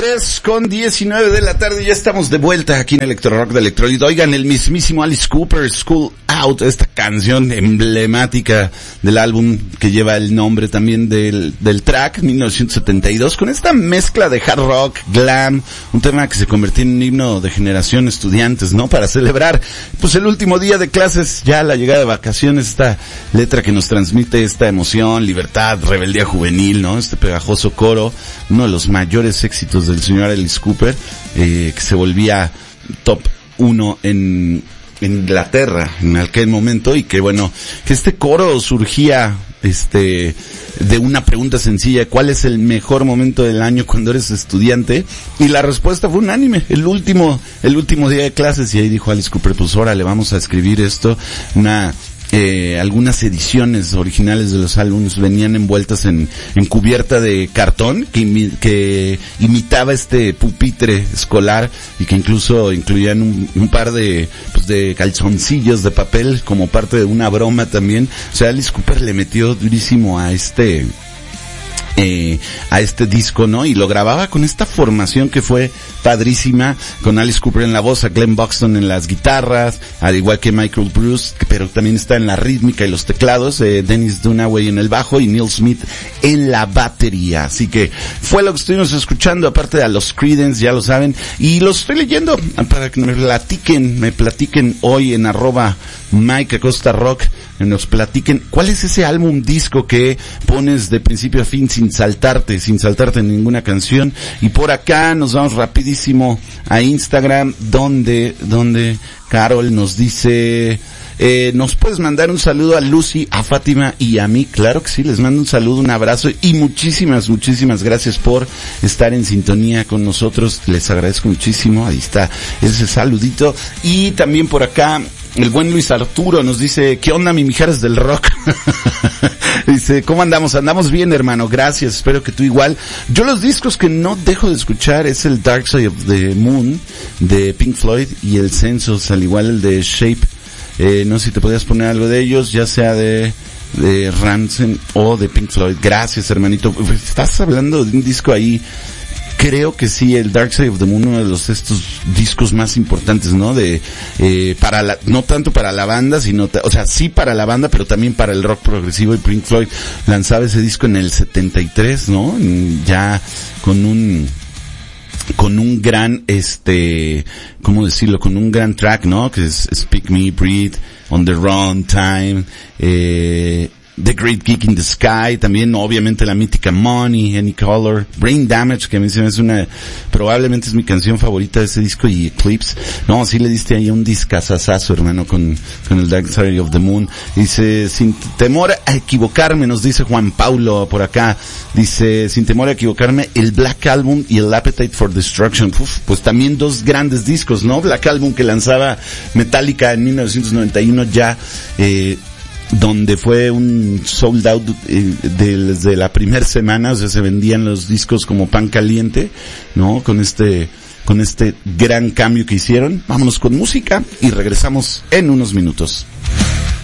3:19 de la tarde, ya estamos de vuelta aquí en Electro Rock de Electrolito. Oigan, el mismísimo Alice Cooper, School Out, esta canción emblemática del álbum que lleva el nombre también del track, 1972, con esta mezcla de hard rock, glam, un tema que se convirtió en un himno de generación estudiantes, ¿no? Para celebrar, pues, el último día de clases, ya la llegada de vacaciones, esta letra que nos transmite esta emoción, libertad, rebeldía juvenil, ¿no? Este pegajoso coro, uno de los mayores éxitos del señor Alice Cooper, que se volvía top 1 en Inglaterra en aquel momento, y que bueno, que este coro surgía de una pregunta sencilla: ¿cuál es el mejor momento del año cuando eres estudiante? Y la respuesta fue unánime: el último día de clases. Y ahí dijo Alice Cooper, pues órale, vamos a escribir esto. Algunas ediciones originales de los álbumes venían envueltas en cubierta de cartón que imitaba este pupitre escolar, y que incluso incluían un par de calzoncillos de papel como parte de una broma también. O sea, Alice Cooper le metió durísimo a este disco, ¿no? Y lo grababa con esta formación que fue padrísima, con Alice Cooper en la voz, a Glenn Buxton en las guitarras, al igual que Michael Bruce, pero también está en la rítmica y los teclados, Dennis Dunaway en el bajo y Neil Smith en la batería. Así que fue lo que estuvimos escuchando, aparte de a los Creedence, ya lo saben, y los estoy leyendo para que me platiquen hoy en @MikeAcostaRock, nos platiquen cuál es ese álbum disco que pones de principio a fin sin saltarte en ninguna canción. Y por acá nos vamos rapidísimo a Instagram, donde Carol nos dice, nos puedes mandar un saludo a Lucy, a Fátima y a mí. Claro que sí, les mando un saludo, un abrazo y muchísimas gracias por estar en sintonía con nosotros. Les agradezco muchísimo. Ahí está ese saludito. Y también por acá el buen Luis Arturo nos dice, ¿qué onda, mi mijares del rock? Dice, ¿cómo andamos? Andamos bien, hermano, gracias, espero que tú igual. Yo los discos que no dejo de escuchar es el Dark Side of the Moon de Pink Floyd y el Census, al igual el de Shape. No sé si te podías poner algo de ellos, ya sea de Rancid o de Pink Floyd. Gracias, hermanito. Estás hablando de un disco ahí. Creo que sí, el Dark Side of the Moon, uno de estos discos más importantes, ¿no? No tanto para la banda, sino, sí para la banda, pero también para el rock progresivo. Y Pink Floyd lanzaba ese disco en el 73, ¿no? Ya con un gran, ¿cómo decirlo? Con un gran track, ¿no? Que es Speak Me, Breathe, On the Wrong Time, The Great Geek in the Sky, también obviamente la mítica Money, Any Color, Brain Damage, que a mí se me hace probablemente es mi canción favorita de ese disco, y Eclipse. No, sí le diste ahí un discazazazo, hermano, con el Dark Side of the Moon. Dice, sin temor a equivocarme, nos dice Juan Paulo por acá, dice, sin temor a equivocarme, el Black Album y el Appetite for Destruction. Pues también dos grandes discos, ¿no? Black Album, que lanzaba Metallica en 1991, ya, donde fue un sold out desde la primera semana. O sea, se vendían los discos como pan caliente, ¿no? Con este gran cambio que hicieron. Vámonos con música y regresamos en unos minutos.